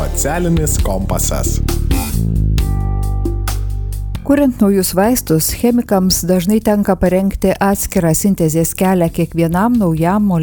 Socialinis kompasas. Kuriant naujus vaistus, chemikams dažnai tenka parengti atskirą sintezės kelią kiekvienam naujam